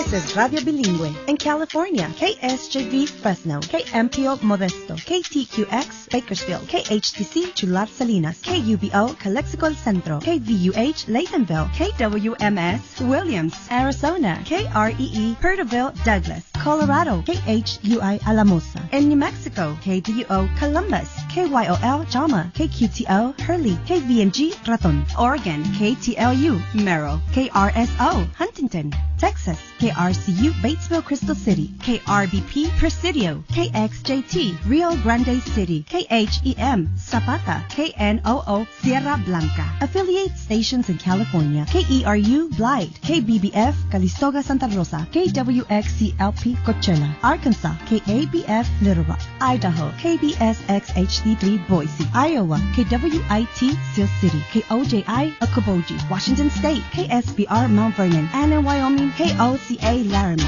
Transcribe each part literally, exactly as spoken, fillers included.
This is Radio Bilingüe. In California, K S J V Fresno, K M P O Modesto, K T Q X Bakersfield, K H T C Chular Salinas, K U B O Calexico Centro, K V U H Laytonville, K W M S Williams, Arizona, K R E E Perterville Douglas, Colorado, K H U I Alamosa. In New Mexico, K D U O Columbus, K Y O L Jama, K Q T O Hurley, K V M G Raton. Oregon, K T L U Merrill, K R S O Huntington. Texas, K R C U Batesville Crystal City, K R B P Presidio, K X J T Rio Grande City, K H E M Zapata, K N O O Sierra Blanca. Affiliate stations in California, K E R U Blythe, K B B F Calistoga Santa Rosa, K W X C L P Coachella, Arkansas, K A B F Little Rock, Idaho, K B S X H D three Boise, Iowa, K W I T Seal City, K O J I Okoboji, Washington State, K S B R Mount Vernon, and in Wyoming, K O C A Laramie.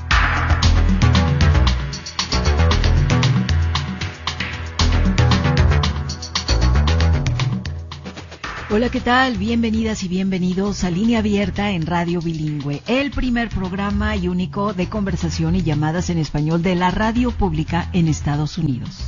Hola, ¿qué tal? Bienvenidas y bienvenidos a Línea Abierta en Radio Bilingüe, el primer programa y único de conversación y llamadas en español de la radio pública en Estados Unidos.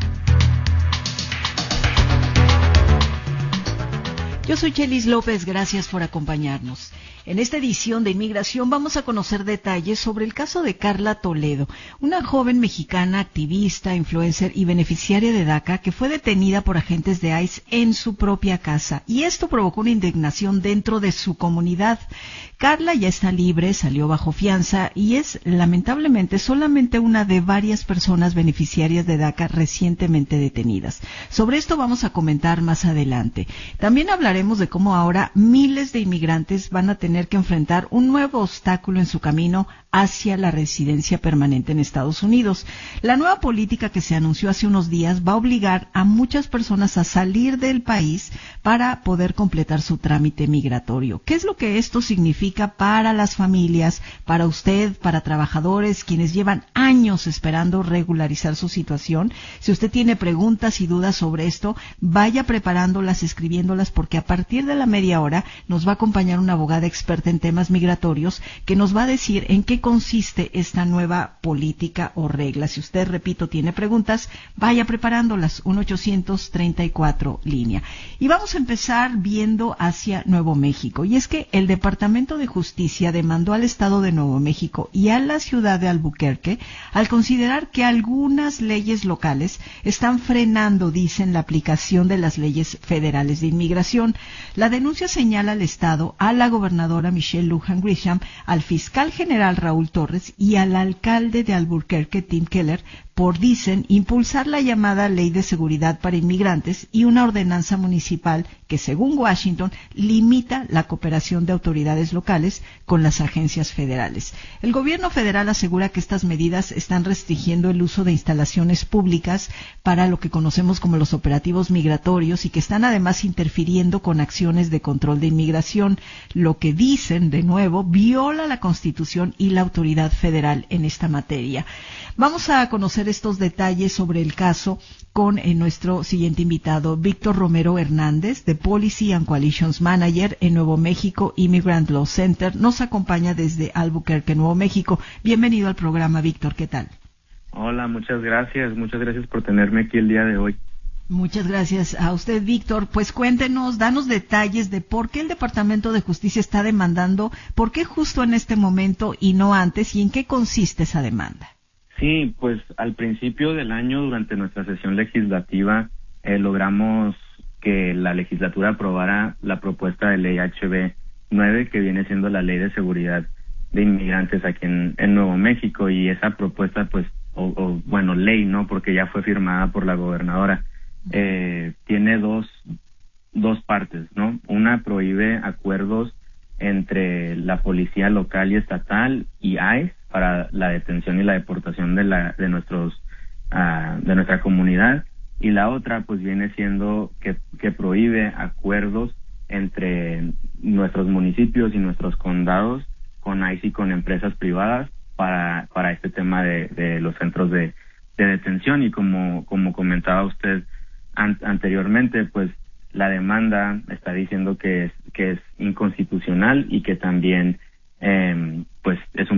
Yo soy Chelis López, gracias por acompañarnos. En esta edición de Inmigración vamos a conocer detalles sobre el caso de Carla Toledo, una joven mexicana activista, influencer y beneficiaria de DACA que fue detenida por agentes de ICE en su propia casa, y esto provocó una indignación dentro de su comunidad. Carla ya está libre, salió bajo fianza y es lamentablemente solamente una de varias personas beneficiarias de DACA recientemente detenidas. Sobre esto vamos a comentar más adelante. También hablaremos de cómo ahora miles de inmigrantes van a tener que enfrentar un nuevo obstáculo en su camino hacia la residencia permanente en Estados Unidos. La nueva política que se anunció hace unos días va a obligar a muchas personas a salir del país para poder completar su trámite migratorio. ¿Qué es lo que esto significa para las familias, para usted, para trabajadores, quienes llevan años esperando regularizar su situación? Si usted tiene preguntas y dudas sobre esto, vaya preparándolas, escribiéndolas, porque a partir de la media hora nos va a acompañar una abogada experta en temas migratorios que nos va a decir en qué consiste esta nueva política o regla. Si usted, repito, tiene preguntas, vaya preparándolas. uno ochocientos treinta y cuatro línea. Y vamos a empezar viendo hacia Nuevo México. Y es que el Departamento de Justicia demandó al Estado de Nuevo México y a la ciudad de Albuquerque al considerar que algunas leyes locales están frenando, dicen, la aplicación de las leyes federales de inmigración. La denuncia señala al Estado, a la gobernadora Michelle Lujan Grisham, al fiscal general Raúl Torres y al alcalde de Albuquerque, Tim Keller, por, dicen, impulsar la llamada Ley de Seguridad para Inmigrantes y una ordenanza municipal que, según Washington, limita la cooperación de autoridades locales con las agencias federales. El gobierno federal asegura que estas medidas están restringiendo el uso de instalaciones públicas para lo que conocemos como los operativos migratorios y que están además interfiriendo con acciones de control de inmigración, lo que, dicen, de nuevo, viola la Constitución y la autoridad federal en esta materia. Vamos a conocer estos detalles sobre el caso con eh, nuestro siguiente invitado, Víctor Romero Hernández, de Policy and Coalitions Manager en Nuevo México Immigrant Law Center. Nos acompaña desde Albuquerque, Nuevo México. Bienvenido al programa, Víctor. ¿Qué tal? Hola, muchas gracias. Muchas gracias por tenerme aquí el día de hoy. Muchas gracias a usted, Víctor. Pues cuéntenos, danos detalles de por qué el Departamento de Justicia está demandando, por qué justo en este momento y no antes, y en qué consiste esa demanda. Sí, pues al principio del año, durante nuestra sesión legislativa, eh, logramos que la legislatura aprobara la propuesta de ley H B nueve, que viene siendo la Ley de Seguridad de Inmigrantes aquí en, en Nuevo México, y esa propuesta, pues, o, o bueno, ley, ¿no?, porque ya fue firmada por la gobernadora, eh, tiene dos, dos partes, ¿no? Una prohíbe acuerdos entre la policía local y estatal y ICE para la detención y la deportación de la de nuestros uh, de nuestra comunidad, y la otra pues viene siendo que que prohíbe acuerdos entre nuestros municipios y nuestros condados con ICE y con empresas privadas para para este tema de, de los centros de, de detención. Y como como comentaba usted an, anteriormente, pues la demanda está diciendo que es que es inconstitucional y que también eh, pues es un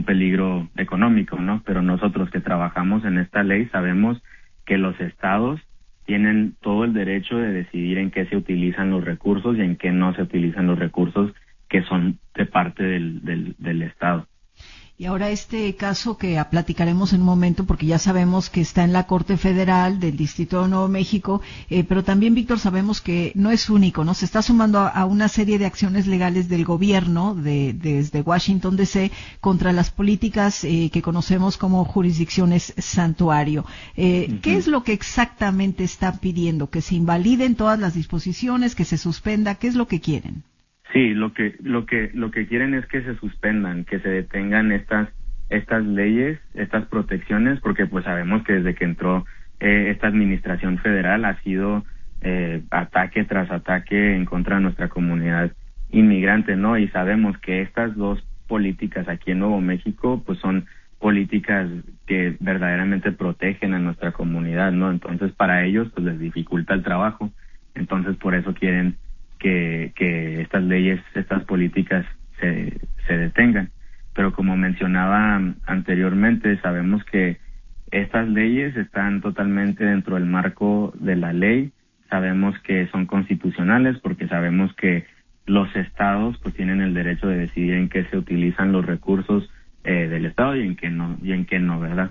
peligro económico, ¿no? Pero nosotros que trabajamos en esta ley sabemos que los estados tienen todo el derecho de decidir en qué se utilizan los recursos y en qué no se utilizan los recursos que son de parte del, del, del estado. Y ahora este caso que platicaremos en un momento, porque ya sabemos que está en la Corte Federal del Distrito de Nuevo México, eh, pero también, Víctor, sabemos que no es único, ¿no? Se está sumando a, a una serie de acciones legales del gobierno de, desde Washington D C contra las políticas eh, que conocemos como jurisdicciones santuario. Eh, uh-huh. ¿Qué es lo que exactamente están pidiendo? ¿Que se invaliden todas las disposiciones, que se suspenda? ¿Qué es lo que quieren? Sí, lo que lo que lo que quieren es que se suspendan, que se detengan estas estas leyes, estas protecciones, porque pues sabemos que desde que entró eh, esta administración federal ha sido eh, ataque tras ataque en contra de nuestra comunidad inmigrante, ¿no? Y sabemos que estas dos políticas aquí en Nuevo México pues son políticas que verdaderamente protegen a nuestra comunidad, ¿no? Entonces para ellos pues les dificulta el trabajo, entonces por eso quieren que, que estas leyes, estas políticas se, se detengan. Pero como mencionaba anteriormente, sabemos que estas leyes están totalmente dentro del marco de la ley, sabemos que son constitucionales porque sabemos que los estados pues tienen el derecho de decidir en qué se utilizan los recursos eh, del estado y en qué no, y en qué no, ¿verdad?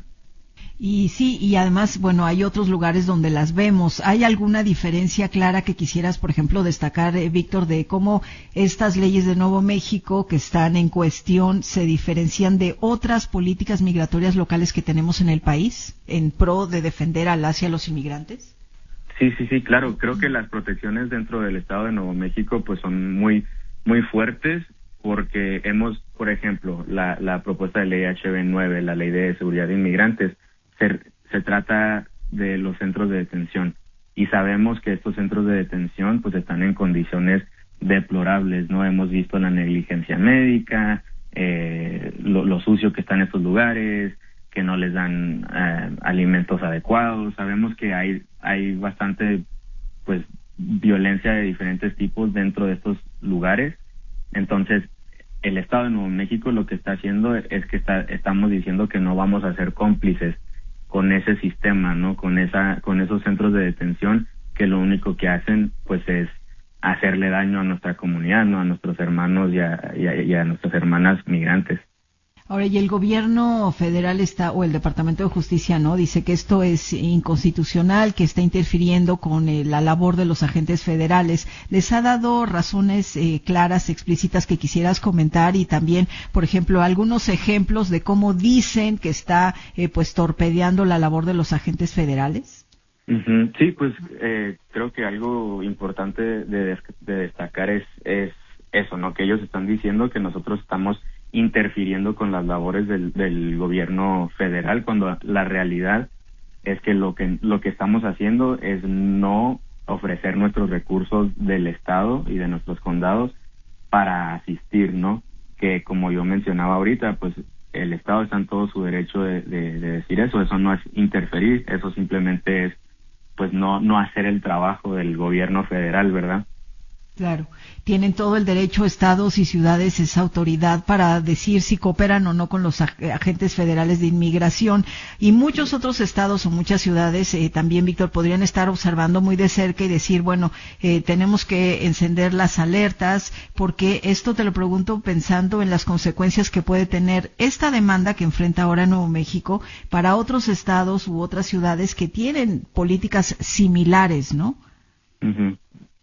Y sí, y además, bueno, hay otros lugares donde las vemos. ¿Hay alguna diferencia clara que quisieras, por ejemplo, destacar, eh, Víctor, de cómo estas leyes de Nuevo México que están en cuestión se diferencian de otras políticas migratorias locales que tenemos en el país en pro de defender a las y a los inmigrantes? Sí, sí, sí, claro. Creo que las protecciones dentro del estado de Nuevo México pues son muy, muy fuertes porque hemos, por ejemplo, la, la propuesta de ley H B nueve, la ley de seguridad de inmigrantes, Se, se trata de los centros de detención y sabemos que estos centros de detención pues están en condiciones deplorables, ¿no? Hemos visto la negligencia médica, eh, lo, lo sucio que están estos lugares, que no les dan eh, alimentos adecuados. Sabemos que hay hay bastante pues violencia de diferentes tipos dentro de estos lugares. Entonces el Estado de Nuevo México lo que está haciendo es que está, estamos diciendo que no vamos a ser cómplices con ese sistema, ¿no? Con esa, con esos centros de detención que lo único que hacen, pues, es hacerle daño a nuestra comunidad, ¿no? A nuestros hermanos y a, y a, y a nuestras hermanas migrantes. Ahora, y el gobierno federal está, o el Departamento de Justicia, ¿no? Dice que esto es inconstitucional, que está interfiriendo con eh, la labor de los agentes federales. ¿Les ha dado razones eh, claras, explícitas que quisieras comentar? Y también, por ejemplo, algunos ejemplos de cómo dicen que está, eh, pues, torpedeando la labor de los agentes federales. Uh-huh. Sí, pues, eh, creo que algo importante de, de destacar es, es eso, ¿no? Que ellos están diciendo que nosotros estamos interfiriendo con las labores del, del gobierno federal, cuando la realidad es que lo que lo que estamos haciendo es no ofrecer nuestros recursos del estado y de nuestros condados para asistir, ¿no? Que como yo mencionaba ahorita, pues el estado está en todo su derecho de, de, de decir eso. Eso no es interferir, eso simplemente es pues no no hacer el trabajo del gobierno federal, ¿verdad? Claro, tienen todo el derecho estados y ciudades, esa autoridad para decir si cooperan o no con los ag- agentes federales de inmigración, y muchos otros estados o muchas ciudades eh, también, Víctor, podrían estar observando muy de cerca y decir, bueno, eh, tenemos que encender las alertas, porque esto te lo pregunto pensando en las consecuencias que puede tener esta demanda que enfrenta ahora Nuevo México para otros estados u otras ciudades que tienen políticas similares, ¿no? Uh-huh.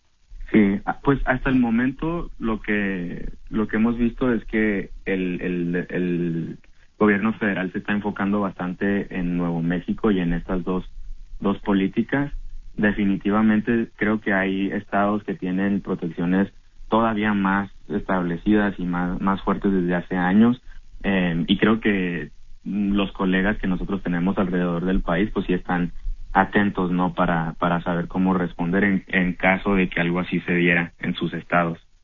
Sí, pues hasta el momento lo que lo que hemos visto es que el, el, el gobierno federal se está enfocando bastante en Nuevo México y en estas dos dos políticas. Definitivamente creo que hay estados que tienen protecciones todavía más establecidas y más más fuertes desde hace años, eh, y creo que los colegas que nosotros tenemos alrededor del país pues sí están atentos, ¿no? Para para saber cómo responder en, en caso de que algo así se diera en sus estados.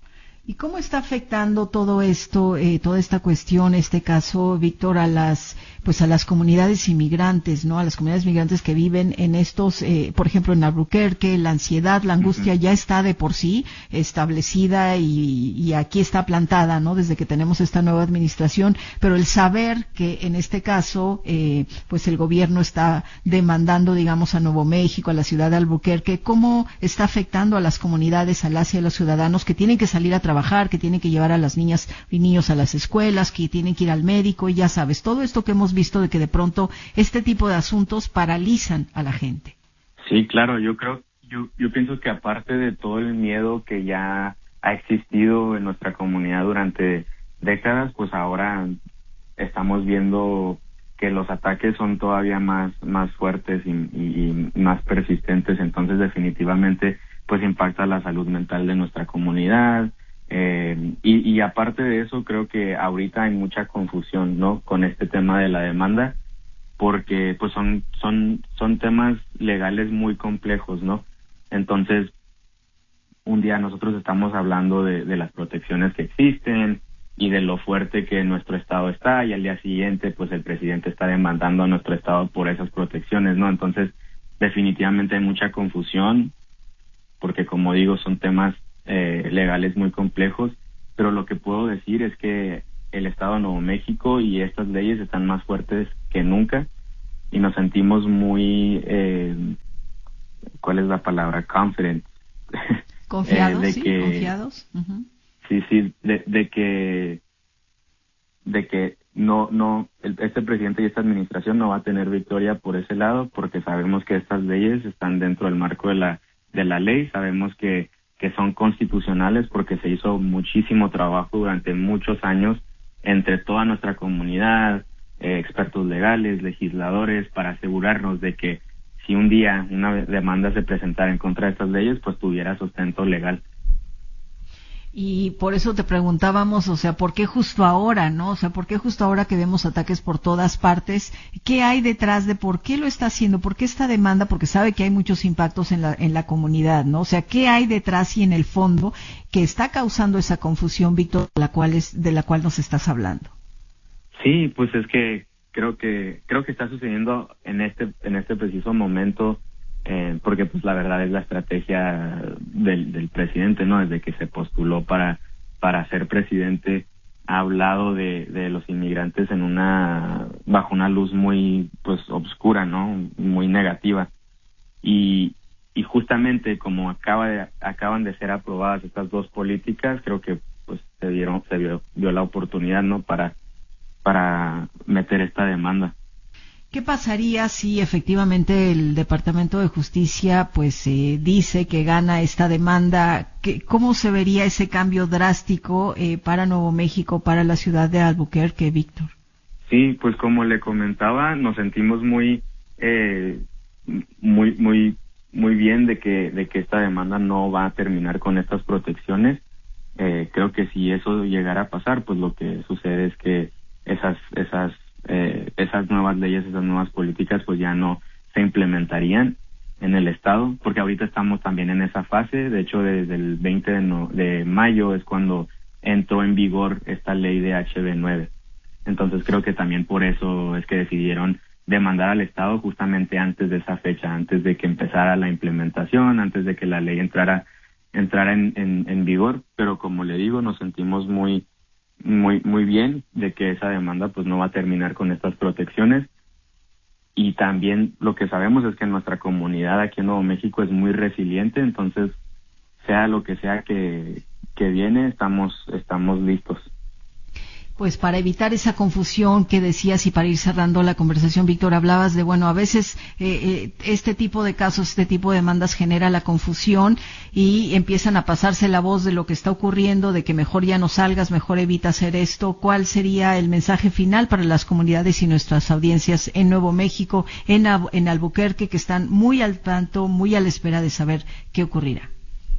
¿Y cómo está afectando todo esto, eh, toda esta cuestión, este caso, Víctor, a las, pues a las comunidades inmigrantes, ¿no? A las comunidades migrantes que viven en estos, eh, por ejemplo, en Albuquerque, la ansiedad, la angustia uh-huh. ya está de por sí establecida y, y aquí está plantada, ¿no? Desde que tenemos esta nueva administración, pero el saber que en este caso, eh, pues el gobierno está demandando, digamos, a Nuevo México, a la ciudad de Albuquerque, ¿cómo está afectando a las comunidades, a las y a los ciudadanos que tienen que salir a trabajar? Que tienen que llevar a las niñas y niños a las escuelas, que tienen que ir al médico, y ya sabes, todo esto que hemos visto de que de pronto este tipo de asuntos paralizan a la gente. Sí, claro, yo creo, yo, yo pienso que aparte de todo el miedo que ya ha existido en nuestra comunidad durante décadas, pues ahora estamos viendo que los ataques son todavía más, más fuertes y, y, y más persistentes, entonces definitivamente pues impacta la salud mental de nuestra comunidad. Eh, y, y aparte de eso, creo que ahorita hay mucha confusión, ¿no? Con este tema de la demanda, porque pues son son son temas legales muy complejos, ¿no? Entonces, un día nosotros estamos hablando de, de las protecciones que existen y de lo fuerte que nuestro estado está, y al día siguiente, pues el presidente está demandando a nuestro estado por esas protecciones, ¿no? Entonces, definitivamente hay mucha confusión, porque como digo, son temas Eh, legales muy complejos, pero lo que puedo decir es que el Estado de Nuevo México y estas leyes están más fuertes que nunca y nos sentimos muy, eh, ¿cuál es la palabra? Confident. Confiados, eh, de sí, que, confiados. Uh-huh. Sí, sí, de, de que, de que no, no, el, este presidente y esta administración no va a tener victoria por ese lado, porque sabemos que estas leyes están dentro del marco de la, de la ley, sabemos que que son constitucionales porque se hizo muchísimo trabajo durante muchos años entre toda nuestra comunidad, eh, expertos legales, legisladores, para asegurarnos de que si un día una demanda se presentara en contra de estas leyes, pues tuviera sustento legal. Y por eso te preguntábamos, o sea, ¿por qué justo ahora, no? O sea, ¿por qué justo ahora que vemos ataques por todas partes? ¿Qué hay detrás de por qué lo está haciendo? ¿Por qué esta demanda? Porque sabe que hay muchos impactos en la, en la comunidad, ¿no? O sea, ¿qué hay detrás y en el fondo que está causando esa confusión, Víctor, de la cual es, de la cual nos estás hablando? Sí, pues es que creo que, creo que está sucediendo en este, en este preciso momento. Eh, porque pues la verdad es la estrategia del, del presidente, ¿no? Desde que se postuló para para ser presidente, ha hablado de, de los inmigrantes en una bajo una luz muy pues obscura, ¿no? Muy negativa. Y y justamente como acaba de, acaban de ser aprobadas estas dos políticas, creo que pues se dieron se vio, vio la oportunidad, ¿no? Para para meter esta demanda. ¿Qué pasaría si efectivamente el Departamento de Justicia pues eh, dice que gana esta demanda? ¿Qué, ¿Cómo se vería ese cambio drástico eh, para Nuevo México, para la ciudad de Albuquerque, Víctor? Sí, pues como le comentaba, nos sentimos muy, eh, muy, muy, muy bien de que de que esta demanda no va a terminar con estas protecciones. Eh, creo que si eso llegara a pasar, pues lo que sucede es que esas, esas Eh, esas nuevas leyes, esas nuevas políticas pues ya no se implementarían en el estado, porque ahorita estamos también en esa fase. De hecho, desde el veinte de, no, de mayo es cuando entró en vigor esta ley de H B nueve. Entonces creo que también por eso es que decidieron demandar al estado justamente antes de esa fecha, antes de que empezara la implementación, antes de que la ley entrara entrara en, en, en vigor. Pero como le digo, nos sentimos muy muy muy bien de que esa demanda pues no va a terminar con estas protecciones. Y también lo que sabemos es que nuestra comunidad aquí en Nuevo México es muy resiliente, entonces sea lo que sea que que viene, estamos estamos listos. Pues para evitar esa confusión que decías y para ir cerrando la conversación, Víctor, hablabas de, bueno, a veces eh, eh, este tipo de casos, este tipo de demandas genera la confusión y empiezan a pasarse la voz de lo que está ocurriendo, de que mejor ya no salgas, mejor evita hacer esto. ¿Cuál sería el mensaje final para las comunidades y nuestras audiencias en Nuevo México, en, en Albuquerque, que están muy al tanto, muy a la espera de saber qué ocurrirá?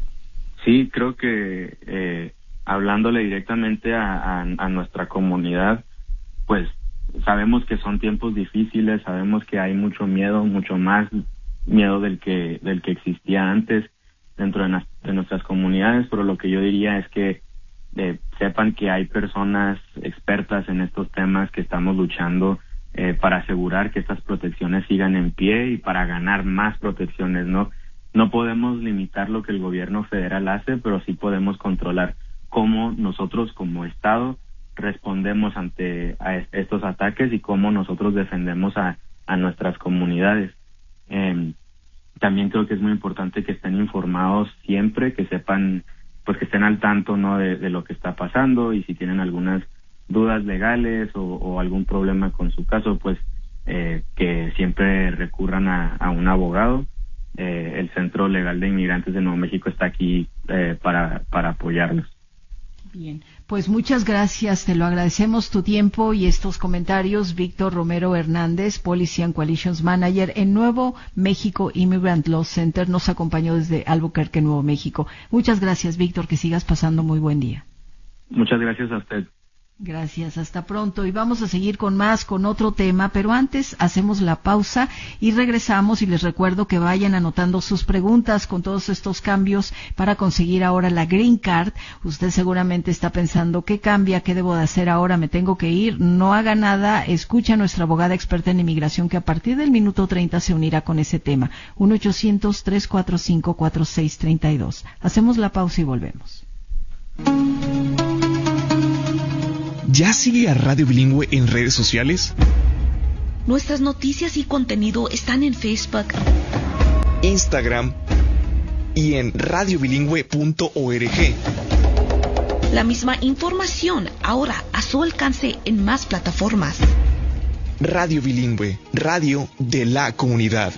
Sí, creo que... Eh... hablándole directamente a, a, a nuestra comunidad, pues sabemos que son tiempos difíciles, sabemos que hay mucho miedo, mucho más miedo del que del que existía antes dentro de, na, de nuestras comunidades, pero lo que yo diría es que eh, sepan que hay personas expertas en estos temas que estamos luchando eh, para asegurar que estas protecciones sigan en pie y para ganar más protecciones, ¿no? No podemos limitar lo que el gobierno federal hace, pero sí podemos controlar cómo nosotros como Estado respondemos ante a estos ataques y cómo nosotros defendemos a, a nuestras comunidades. Eh, también creo que es muy importante que estén informados siempre, que sepan, pues que estén al tanto, ¿no?, de, de lo que está pasando, y si tienen algunas dudas legales o, o algún problema con su caso, pues eh, que siempre recurran a, a un abogado. Eh, el Centro Legal de Inmigrantes de Nuevo México está aquí eh, para, para apoyarlos. Bien, pues muchas gracias, te lo agradecemos tu tiempo y estos comentarios. Víctor Romero Hernández, Policy and Coalitions Manager en Nuevo México Immigrant Law Center, nos acompañó desde Albuquerque, Nuevo México. Muchas gracias, Víctor, que sigas pasando muy buen día. Muchas gracias a usted. Gracias, hasta pronto. Y vamos a seguir con más, con otro tema, pero antes hacemos la pausa y regresamos, y les recuerdo que vayan anotando sus preguntas con todos estos cambios para conseguir ahora la Green Card. Usted seguramente está pensando, ¿qué cambia? ¿Qué debo de hacer ahora? ¿Me tengo que ir? No haga nada, escucha a nuestra abogada experta en inmigración, que a partir del minuto treinta se unirá con ese tema. uno ochocientos, tres cuatro cinco, cuatro seis tres dos. Hacemos la pausa y volvemos. ¿Ya sigue a Radio Bilingüe en redes sociales? Nuestras noticias y contenido están en Facebook, Instagram y en radio bilingüe punto org. La misma información ahora a su alcance en más plataformas. Radio Bilingüe, radio de la comunidad.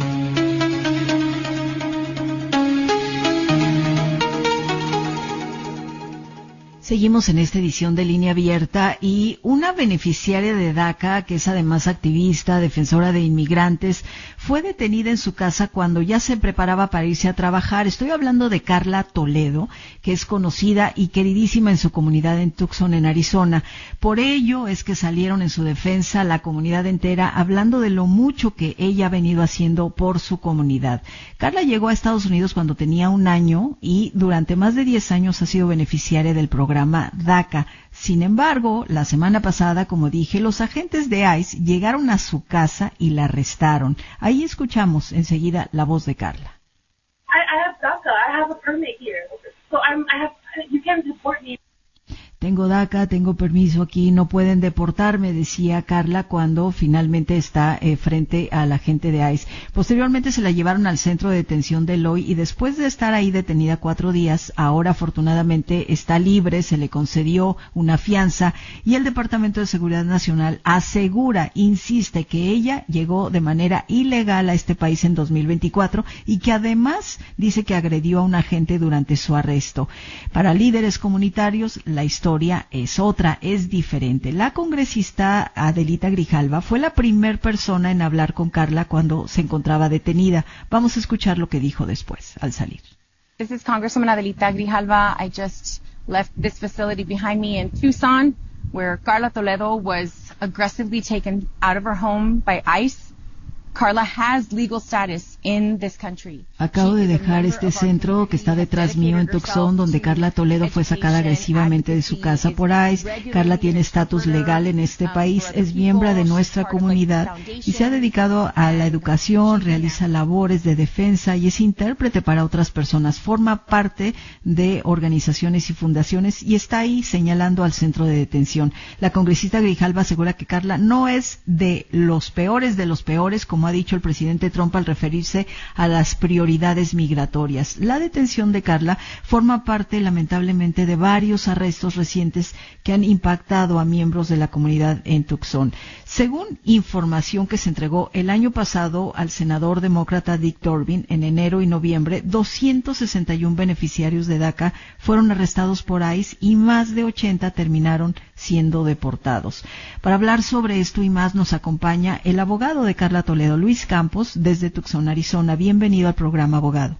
Seguimos en esta edición de Línea Abierta, y una beneficiaria de DACA, que es además activista, defensora de inmigrantes, fue detenida en su casa cuando ya se preparaba para irse a trabajar. Estoy hablando de Carla Toledo, que es conocida y queridísima en su comunidad en Tucson, en Arizona. Por ello es que salieron en su defensa la comunidad entera, hablando de lo mucho que ella ha venido haciendo por su comunidad. Carla llegó a Estados Unidos cuando tenía un año y durante más de diez años ha sido beneficiaria del programa DACA. Sin embargo, la semana pasada, como dije, los agentes de ICE llegaron a su casa y la arrestaron. Ahí escuchamos enseguida la voz de Carla. I, I have DACA. I have a permit here. So I'm, I have, you can't deport me. Tengo DACA, tengo permiso aquí, no pueden deportarme, decía Carla cuando finalmente está eh, frente a la gente de ICE. Posteriormente se la llevaron al centro de detención de Eloy, y después de estar ahí detenida cuatro días, ahora afortunadamente está libre, se le concedió una fianza, y el Departamento de Seguridad Nacional asegura, insiste, que ella llegó de manera ilegal a este país en dos mil veinticuatro y que además dice que agredió a un agente durante su arresto. Para líderes comunitarios, la historia es otra, es diferente. La congresista Adelita Grijalva fue la primer persona en hablar con Carla cuando se encontraba detenida. Vamos a escuchar lo que dijo después, al salir. This is Congresswoman Adelita Grijalva. I just left this facility behind me in Tucson, where Carla Toledo was aggressively taken out of her home by ICE. Carla has legal status in this country. Acabo de dejar este centro que está detrás mío en Tucson, donde Carla Toledo fue sacada agresivamente de su casa por ICE. Carla tiene estatus legal en este país, es miembro de nuestra comunidad y se ha dedicado a la educación, realiza labores de defensa y es intérprete para otras personas. Forma parte de organizaciones y fundaciones y está ahí señalando al centro de detención. La congresista Grijalva asegura que Carla no es de los peores de los peores, como ha dicho el presidente Trump al referirse a las prioridades migratorias. La detención de Carla forma parte, lamentablemente, de varios arrestos recientes que han impactado a miembros de la comunidad en Tucson. Según información que se entregó el año pasado al senador demócrata Dick Durbin, en enero y noviembre, doscientos sesenta y uno beneficiarios de DACA fueron arrestados por ICE y más de ochenta terminaron siendo deportados. Para hablar sobre esto y más nos acompaña el abogado de Carla Toledo, Luis Campos, desde Tucson, Arizona. Bienvenido al programa, abogado.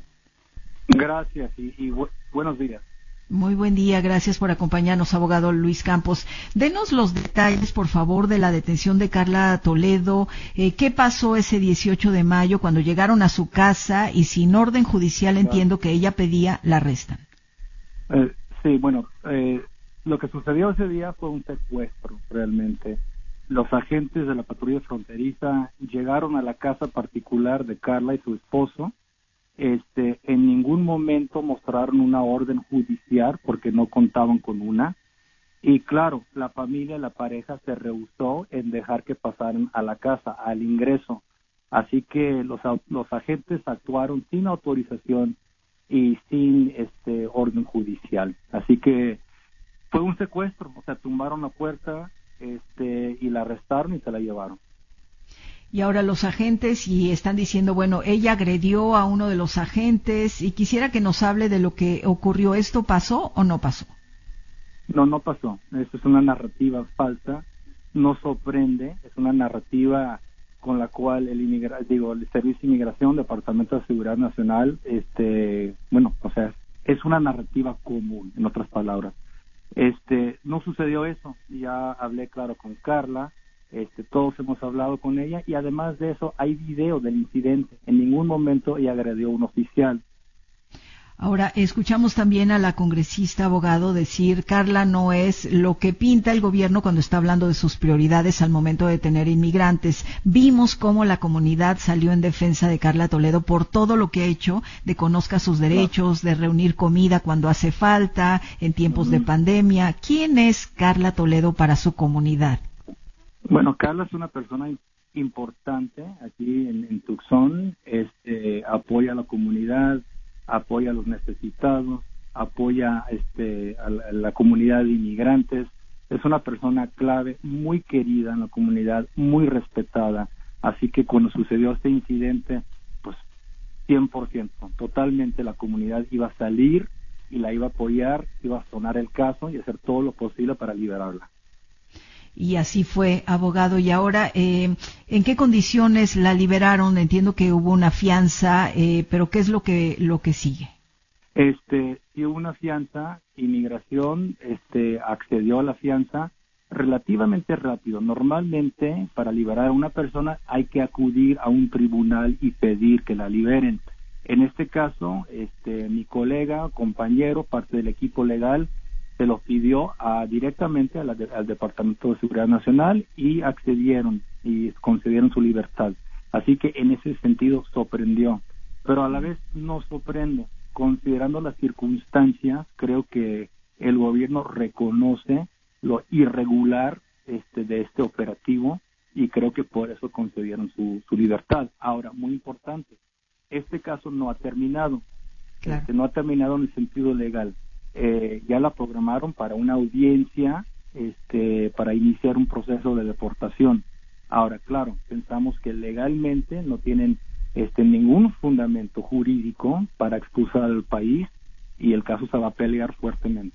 Gracias y, y bu- buenos días. Muy buen día, gracias por acompañarnos, abogado Luis Campos. Denos los detalles, por favor, de la detención de Carla Toledo. Eh, ¿Qué pasó ese dieciocho de mayo cuando llegaron a su casa y sin orden judicial, entiendo que ella pedía, la arrestan? Eh, Sí, bueno, eh, lo que sucedió ese día fue un secuestro, realmente. Los agentes de la patrulla fronteriza llegaron a la casa particular de Carla y su esposo. Este, en ningún momento mostraron una orden judicial porque no contaban con una. Y claro, la familia, la pareja se rehusó en dejar que pasaran a la casa, al ingreso. Así que los, los agentes actuaron sin autorización y sin este orden judicial. Así que fue un secuestro, o sea, tumbaron la puerta este y la arrestaron y se la llevaron. Y ahora los agentes y están diciendo, bueno, ella agredió a uno de los agentes y quisiera que nos hable de lo que ocurrió. ¿Esto pasó o no pasó? No, no pasó. Esto es una narrativa falsa. No sorprende. Es una narrativa con la cual el inmigra digo el Servicio de Inmigración, Departamento de Seguridad Nacional, este, bueno, o sea, es una narrativa común, en otras palabras. Este, no sucedió eso. Ya hablé claro con Carla. Este, todos hemos hablado con ella y además de eso hay video del incidente. En ningún momento ella agredió a un oficial. Ahora, escuchamos también a la congresista abogado decir, Carla no es lo que pinta el gobierno cuando está hablando de sus prioridades al momento de tener inmigrantes. Vimos cómo la comunidad salió en defensa de Carla Toledo por todo lo que ha hecho, de conozca sus derechos, de reunir comida cuando hace falta, en tiempos uh-huh. de pandemia. ¿Quién es Carla Toledo para su comunidad? Bueno, Carla es una persona importante aquí en, en Tucson, este, apoya a la comunidad, apoya a los necesitados, apoya este, a, la, a la comunidad de inmigrantes. Es una persona clave, muy querida en la comunidad, muy respetada. Así que cuando sucedió este incidente, pues cien por ciento, totalmente la comunidad iba a salir y la iba a apoyar, iba a sonar el caso y hacer todo lo posible para liberarla. Y así fue, abogado. Y ahora, eh, ¿en qué condiciones la liberaron? Entiendo que hubo una fianza, eh, pero ¿qué es lo que lo que sigue? Este, sí hubo una fianza, inmigración, este, accedió a la fianza relativamente rápido. Normalmente, para liberar a una persona hay que acudir a un tribunal y pedir que la liberen. En este caso, este, mi colega, compañero, parte del equipo legal, se lo pidió a, directamente a la de, al Departamento de Seguridad Nacional y accedieron y concedieron su libertad. Así que en ese sentido sorprendió, pero a la vez no sorprende. Considerando las circunstancias, creo que el gobierno reconoce lo irregular este, de este operativo y creo que por eso concedieron su, su libertad. Ahora, muy importante, este caso no ha terminado, claro. este, no ha terminado en el sentido legal. Eh, ya la programaron para una audiencia este, para iniciar un proceso de deportación. Ahora, claro, pensamos que legalmente no tienen este, ningún fundamento jurídico para expulsar al país y el caso se va a pelear fuertemente.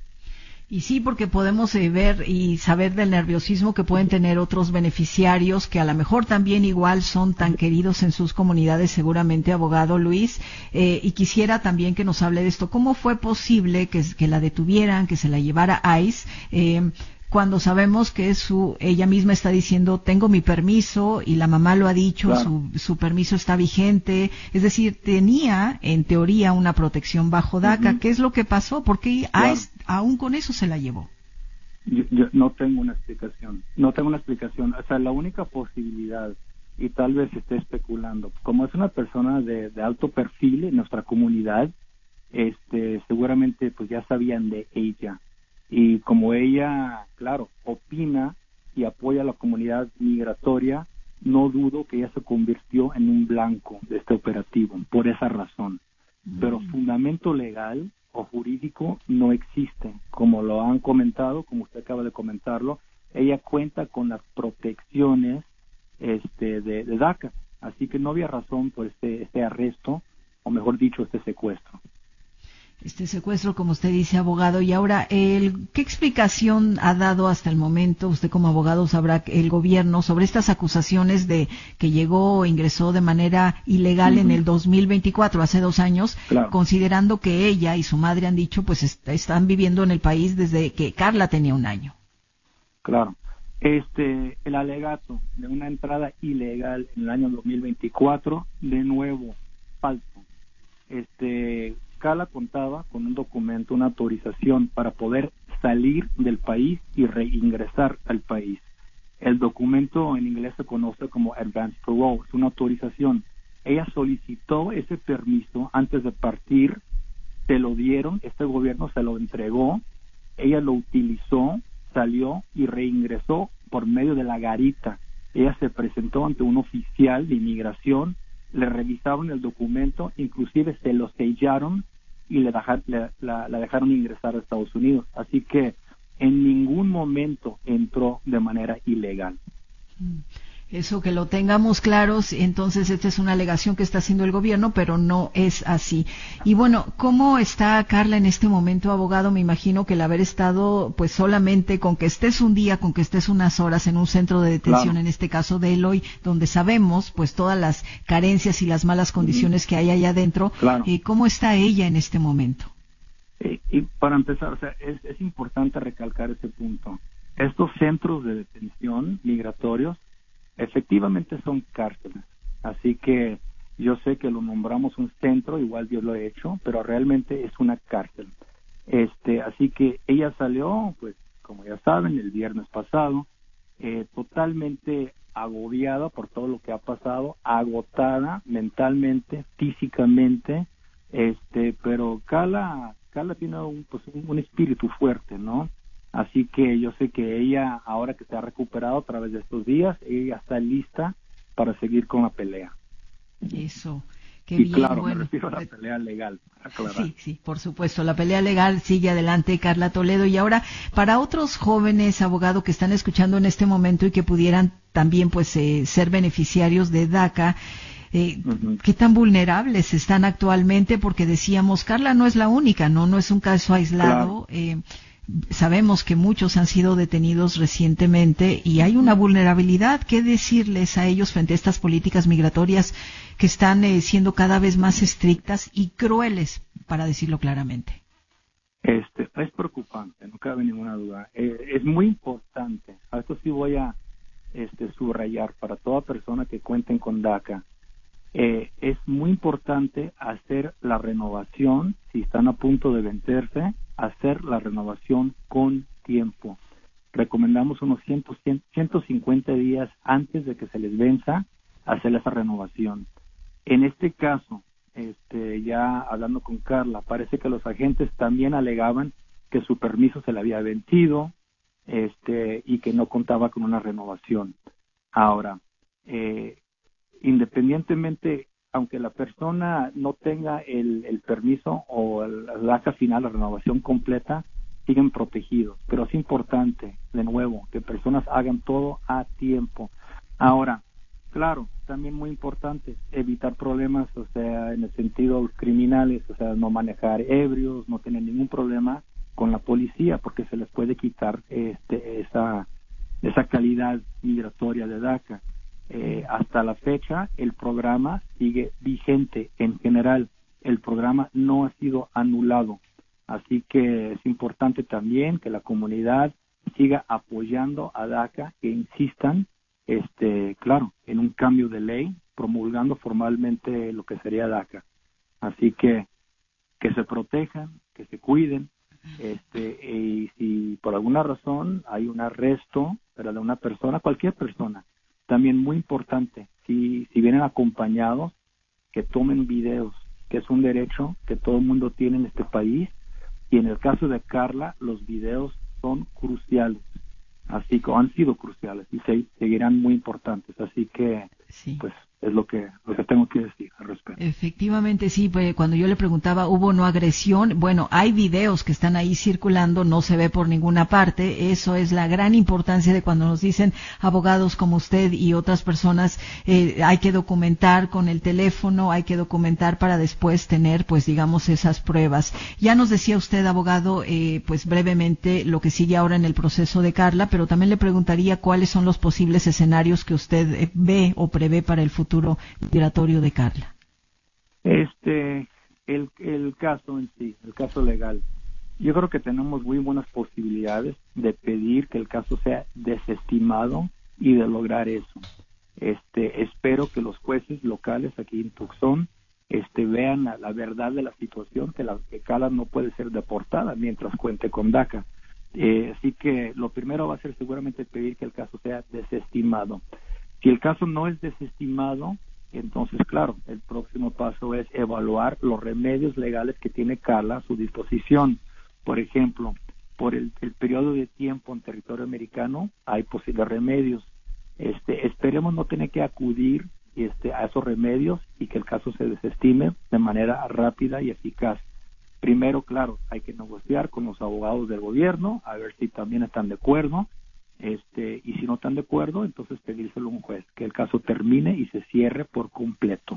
Y sí, porque podemos eh, ver y saber del nerviosismo que pueden tener otros beneficiarios que a lo mejor también igual son tan queridos en sus comunidades, seguramente, abogado Luis. Eh, y quisiera también que nos hable de esto. ¿Cómo fue posible que, que la detuvieran, que se la llevara ICE? Eh, cuando sabemos que su ella misma está diciendo, tengo mi permiso, y la mamá lo ha dicho, claro. su, su permiso está vigente, es decir, tenía en teoría una protección bajo DACA. Uh-huh. ¿Qué es lo que pasó? ¿Por qué claro. ICE aún con eso se la llevó? Yo, yo no tengo una explicación, no tengo una explicación, o sea, la única posibilidad, y tal vez esté especulando, como es una persona de, de alto perfil en nuestra comunidad, este, seguramente pues ya sabían de ella. Y como ella, claro, opina y apoya a la comunidad migratoria, no dudo que ella se convirtió en un blanco de este operativo, por esa razón. Mm. Pero fundamento legal o jurídico no existe. Como lo han comentado, como usted acaba de comentarlo, ella cuenta con las protecciones este, de, de DACA. Así que no había razón por este, este arresto, o mejor dicho, este secuestro. Este secuestro, como usted dice, abogado. Y ahora, el, ¿qué explicación ha dado hasta el momento, usted como abogado sabrá, el gobierno sobre estas acusaciones de que llegó o ingresó de manera ilegal uh-huh. en el dos mil veinticuatro, hace dos años, claro. considerando que ella y su madre han dicho, pues est- están viviendo en el país desde que Carla tenía un año? Claro. Este, el alegato de una entrada ilegal en el año dos mil veinticuatro, de nuevo, falso. Este... Carla contaba con un documento, una autorización para poder salir del país y reingresar al país. El documento en inglés se conoce como Advance Parole, es una autorización. Ella solicitó ese permiso antes de partir, se lo dieron, este gobierno se lo entregó, ella lo utilizó, salió y reingresó por medio de la garita. Ella se presentó ante un oficial de inmigración, le revisaron el documento, inclusive se lo sellaron y le, dejar, le la, la dejaron ingresar a Estados Unidos. Así que en ningún momento entró de manera ilegal. Eso, que lo tengamos claros. Entonces esta es una alegación que está haciendo el gobierno, pero no es así. Y bueno, ¿cómo está Carla en este momento, abogado? Me imagino que el haber estado pues solamente con que estés un día, con que estés unas horas en un centro de detención, claro, en este caso de Eloy, donde sabemos pues todas las carencias y las malas condiciones que hay allá adentro, claro. eh, ¿cómo está ella en este momento? Eh, y para empezar, o sea, es, es importante recalcar ese punto. Estos centros de detención migratorios efectivamente son cárceles, así que yo sé que lo nombramos un centro, igual yo lo he hecho, pero realmente es una cárcel. Este, así que ella salió, pues, como ya saben, el viernes pasado, eh, totalmente agobiada por todo lo que ha pasado, agotada mentalmente, físicamente, este, pero Carla, Carla tiene un, pues, un, un espíritu fuerte, ¿no? Así que yo sé que ella, ahora que se ha recuperado a través de estos días, ella está lista para seguir con la pelea. Eso, qué y bien. claro, bueno, me refiero a la pelea legal. Aclarar. Sí, sí, por supuesto, la pelea legal sigue adelante, Carla Toledo. Y ahora, para otros jóvenes, abogado, que están escuchando en este momento y que pudieran también pues eh, ser beneficiarios de DACA, Eh, uh-huh. ¿qué tan vulnerables están actualmente? Porque decíamos, Carla no es la única, no, no es un caso aislado. Claro. Eh, sabemos que muchos han sido detenidos recientemente y hay una vulnerabilidad. ¿Qué decirles a ellos frente a estas políticas migratorias que están eh, siendo cada vez más estrictas y crueles, para decirlo claramente? Este, es preocupante, no cabe ninguna duda. Eh, es muy importante, a esto sí voy a este, subrayar para toda persona que cuenten con DACA. Eh, es muy importante hacer la renovación, si están a punto de vencerse, hacer la renovación con tiempo. Recomendamos unos cien, cien, ciento cincuenta días antes de que se les venza hacer esa renovación. En este caso, este, ya hablando con Carla, parece que los agentes también alegaban que su permiso se le había vencido este, y que no contaba con una renovación. Ahora, eh, independientemente, aunque la persona no tenga el, el permiso o el, el DACA final, la renovación completa, siguen protegidos. Pero es importante, de nuevo, que personas hagan todo a tiempo. Ahora, claro, también muy importante, evitar problemas, o sea, en el sentido criminales, o sea, no manejar ebrios, no tener ningún problema con la policía, porque se les puede quitar este, esa, esa calidad migratoria de DACA. Eh, hasta la fecha el programa sigue vigente en general, el programa no ha sido anulado, así que es importante también que la comunidad siga apoyando a DACA, que insistan, este, claro, en un cambio de ley, promulgando formalmente lo que sería DACA, así que que se protejan, que se cuiden, este, y si por alguna razón hay un arresto, pero de una persona, cualquier persona, también muy importante, si, si vienen acompañados, que tomen videos, que es un derecho que todo el mundo tiene en este país, y en el caso de Carla, los videos son cruciales, así que han sido cruciales y se, seguirán muy importantes, así que sí. pues es lo que lo que tengo que decir al respecto. Efectivamente, sí, pues cuando yo le preguntaba, ¿hubo o no agresión? Bueno, hay videos que están ahí circulando, no se ve por ninguna parte. Eso es la gran importancia de cuando nos dicen abogados como usted y otras personas, eh, hay que documentar con el teléfono, hay que documentar para después tener, pues digamos, esas pruebas. Ya nos decía usted, abogado, eh, pues brevemente lo que sigue ahora en el proceso de Carla, pero también le preguntaría cuáles son los posibles escenarios que usted eh, ve o prevé para el futuro migratorio de Carla. Este, el, el caso en sí, el caso legal, yo creo que tenemos muy buenas posibilidades de pedir que el caso sea desestimado y de lograr eso. Este, espero que los jueces locales aquí en Tucson este, vean la, la verdad de la situación, que, la, que Carla no puede ser deportada mientras cuente con DACA. Eh, así que lo primero va a ser seguramente pedir que el caso sea desestimado. Si el caso no es desestimado, entonces, claro, el próximo paso es evaluar los remedios legales que tiene Carla a su disposición. Por ejemplo, por el, el periodo de tiempo en territorio americano hay posibles remedios. Este, esperemos no tener que acudir este, a esos remedios y que el caso se desestime de manera rápida y eficaz. Primero, claro, hay que negociar con los abogados del gobierno, a ver si también están de acuerdo, este, y si no están de acuerdo, entonces pedírselo a un juez, que el caso termine y se cierre por completo.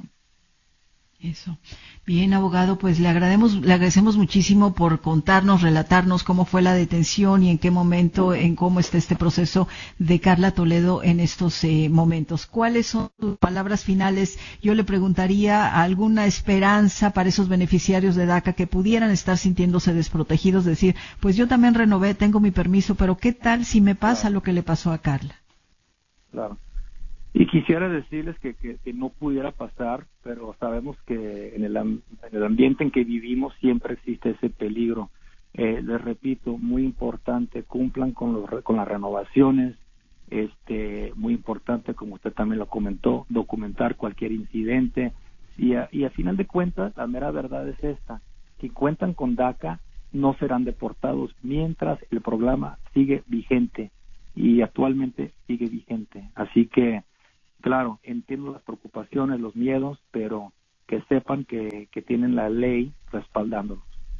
Eso. Bien, abogado, pues le agradecemos, le agradecemos muchísimo por contarnos, relatarnos cómo fue la detención y en qué momento, en cómo está este proceso de Carla Toledo en estos eh, momentos. ¿Cuáles son sus palabras finales? Yo le preguntaría alguna esperanza para esos beneficiarios de DACA que pudieran estar sintiéndose desprotegidos, decir, pues yo también renové, tengo mi permiso, pero ¿qué tal si me pasa claro. lo que le pasó a Carla? Claro. Y quisiera decirles que, que, que no pudiera pasar, pero sabemos que en el, en el ambiente en que vivimos siempre existe ese peligro. Eh, les repito, muy importante, cumplan con, los, con las renovaciones, este, muy importante, como usted también lo comentó, documentar cualquier incidente. Y a, y a final de cuentas, la mera verdad es esta, si cuentan con DACA, no serán deportados mientras el programa sigue vigente, y actualmente sigue vigente. Así que, claro, entiendo las preocupaciones, los miedos, pero que sepan que, que tienen la ley respaldándolos.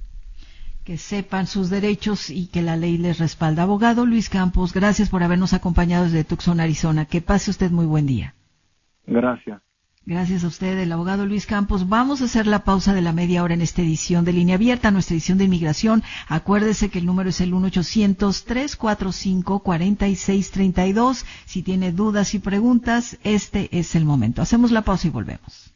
Que sepan sus derechos y que la ley les respalda. Abogado Luis Campos, gracias por habernos acompañado desde Tucson, Arizona. Que pase usted muy buen día. Gracias. Gracias a usted, el abogado Luis Campos. Vamos a hacer la pausa de la media hora en esta edición de Línea Abierta, nuestra edición de inmigración. Acuérdese que el número es el uno ochocientos, tres cuatro cinco, cuatro seis tres dos. Si tiene dudas y preguntas, este es el momento. Hacemos la pausa y volvemos.